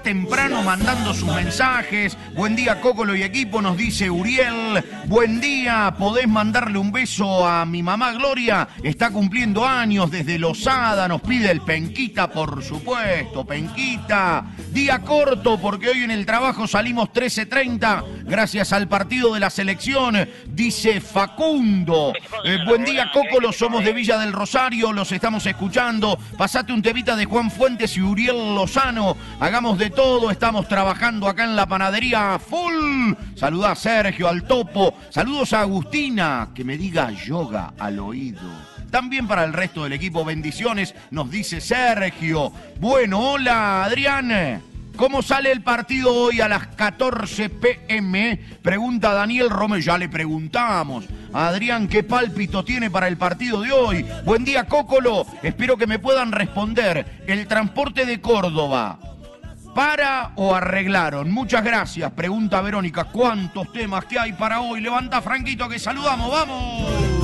temprano mandando sus mensajes. Buen día, Cócolo y equipo, nos dice Uriel. Buen día, podés mandarle un beso a mi mamá Gloria, está cumpliendo años desde Losada, nos pide el Penquita, por supuesto, Penquita. Día corto porque hoy en el trabajo salimos 13:30 gracias al partido de la selección, dice Facundo. Buen día, Cócolo, somos de Villa del Rosario, los estamos escuchando. Pasate un temita de Juan Fuentes y Uriel Lozano, hagamos de todo, estamos trabajando acá en la panadería full. Saludá a Sergio, al Topo, saludos a Agustina, que me diga yoga al oído. También para el resto del equipo, bendiciones, nos dice Sergio. Bueno, hola Adrián, ¿cómo sale el partido hoy a las 14 p.m? Pregunta Daniel Romero, ya le preguntamos. Adrián, ¿qué pálpito tiene para el partido de hoy? Buen día, Cócolo, espero que me puedan responder. El transporte de Córdoba, ¿para o arreglaron? Muchas gracias, pregunta Verónica. ¿Cuántos temas que hay para hoy? Levanta, Franquito, que saludamos, ¡vamos!